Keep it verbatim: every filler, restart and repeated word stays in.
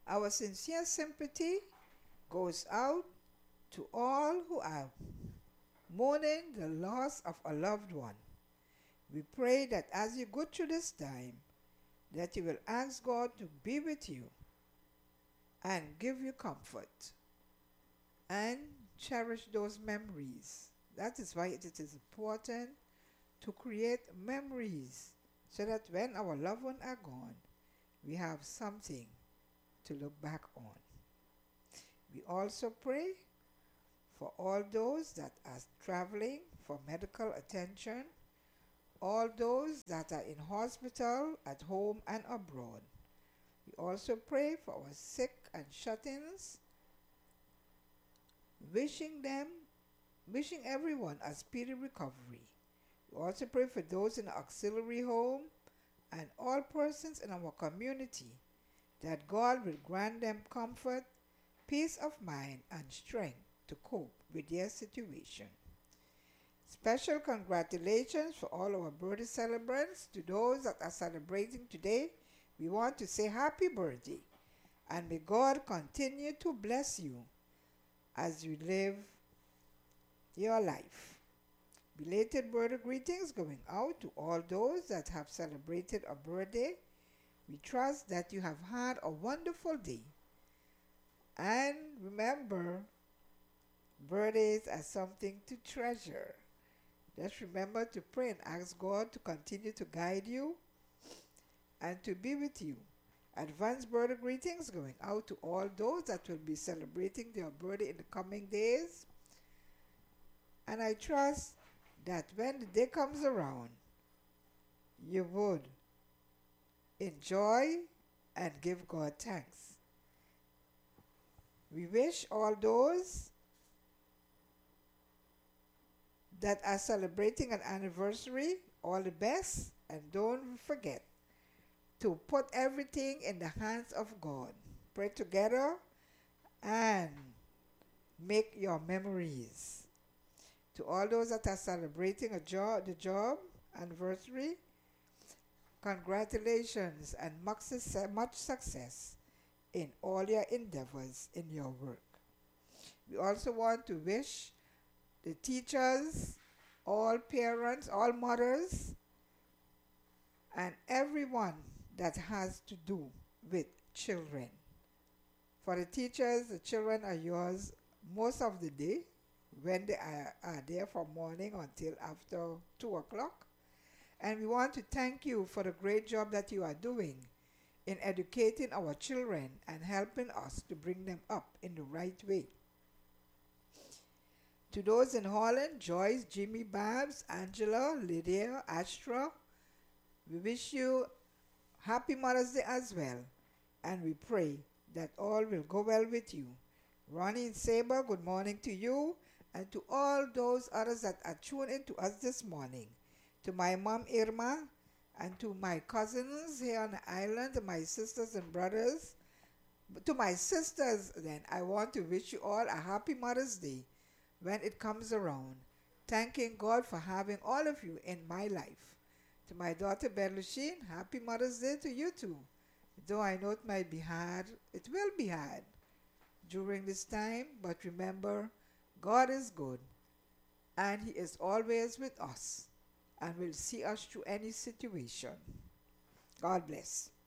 Our sincere sympathy goes out to all who are mourning the loss of a loved one. We pray that as you go through this time, that you will ask God to be with you and give you comfort and cherish those memories. That is why it is important to create memories so that when our loved ones are gone, we have something to look back on. We also pray for all those that are traveling for medical attention, all those that are in hospital, at home and abroad. We also pray for our sick and shut-ins, wishing them, wishing everyone a speedy recovery. We also pray for those in the auxiliary home and all persons in our community that God will grant them comfort, peace of mind, and strength to cope with their situation. Special congratulations for all our birthday celebrants. To those that are celebrating today, we want to say happy birthday, and may God continue to bless you as you live your life. Belated birthday greetings going out to all those that have celebrated a birthday. We trust that you have had a wonderful day. And remember, birthdays are something to treasure. Just remember to pray and ask God to continue to guide you and to be with you. Advance birthday greetings going out to all those that will be celebrating their birthday in the coming days. And I trust that when the day comes around, you would enjoy and give God thanks. We wish all those that are celebrating an anniversary all the best, and don't forget to put everything in the hands of God. Pray together and make your memories. To all those that are celebrating a job, the job anniversary, congratulations and much success, much success in all your endeavors in your work. We also want to wish the teachers, all parents, all mothers, and everyone that has to do with children. For the teachers, the children are yours most of the day when they are, are there from morning until after two o'clock. And we want to thank you for the great job that you are doing in educating our children and helping us to bring them up in the right way. To those in Holland, Joyce, Jimmy, Babs, Angela, Lydia, Astra, we wish you happy Mother's Day as well. And we pray that all will go well with you. Ronnie and Saber, good morning to you and to all those others that are tuned in to us this morning. To my mom Irma and to my cousins here on the island, to my sisters and brothers. To my sisters then, I want to wish you all a happy Mother's Day when it comes around. Thanking God for having all of you in my life. To my daughter Berlushine, happy Mother's Day to you too. Though I know it might be hard, it will be hard during this time, but remember, God is good and He is always with us and will see us through any situation. God bless.